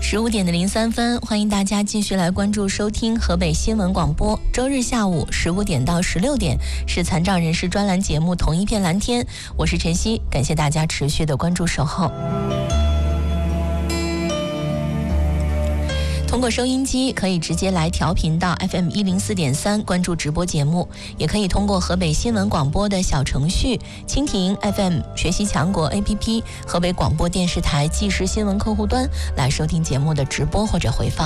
15:03，欢迎大家继续来关注收听河北新闻广播。周日下午15点到16点是残障人士专栏节目《同一片蓝天》，我是晨曦，感谢大家持续的关注守候。通过收音机可以直接来调频到 FM 104.3关注直播节目，也可以通过河北新闻广播的小程序、蜻蜓 FM、学习强国 APP、河北广播电视台即时新闻客户端来收听节目的直播或者回放。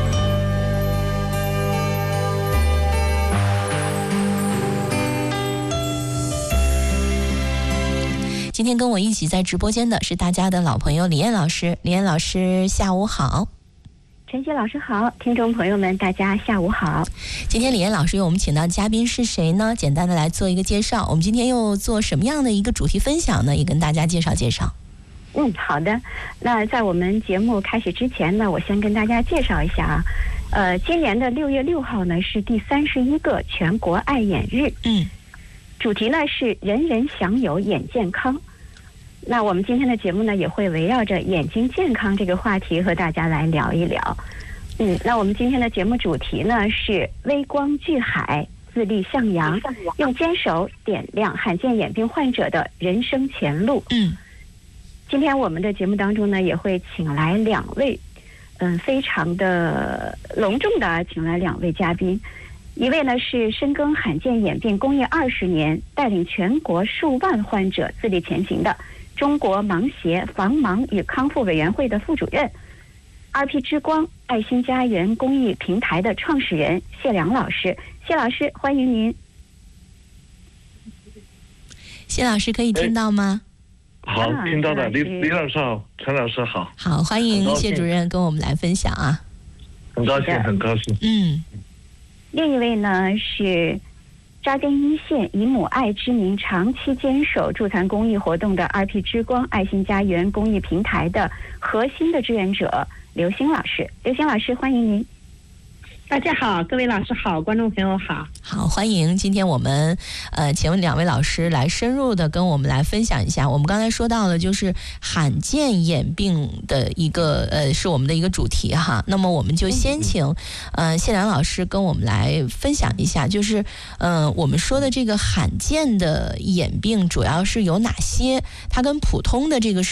今天跟我一起在直播间的是大家的老朋友李艳老师。李艳老师下午好。 晨曦老师好，听众朋友们大家下午好。 今天李艳老师为我们请到的嘉宾是谁呢？简单的来做一个介绍。我们今天又做什么样的一个主题分享呢？也跟大家介绍介绍。 好的。那在我们节目开始之前呢，我先跟大家介绍一下啊。今年的6月6号呢是第31个全国爱眼日。主题呢是人人享有眼健康。那我们今天的节目呢，也会围绕着眼睛健康这个话题和大家来聊一聊。那我们今天的节目主题呢是微光聚海，自立向阳，用坚守点亮罕见眼病患者的人生前路。今天我们的节目当中呢，也会请来2位，非常的隆重的请来2位嘉宾。一位呢是深耕罕见眼病公益20年，带领全国数万患者自立前行的中国盲协防盲与康复委员会的副主任，RP 之光爱心家园公益平台的创始人谢良老师。谢老师，欢迎您。 谢老师可以听到吗？ 好，听到的。李老师好，陈老师好。 好，欢迎谢主任跟我们来分享啊。 很高兴，很高兴。 另一位呢是扎根一线，以母爱之名长期坚守助残公益活动的RP 之光爱心家园公益平台的核心的志愿者刘星老师。刘星老师，欢迎您。 大家好，各位老师好，观众朋友好。 好，欢迎。今天我们请问2位老师来深入的跟我们来分享一下。我们刚才说到的就是罕见眼病的一个是我们的一个主题哈。那么我们就先请谢良老师跟我们来分享一下，就是我们说的这个罕见的眼病主要是有哪些？它跟普通的这个